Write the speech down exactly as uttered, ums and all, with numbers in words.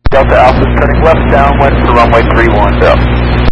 Delta Alpha is turning left downwind for runway three one zero.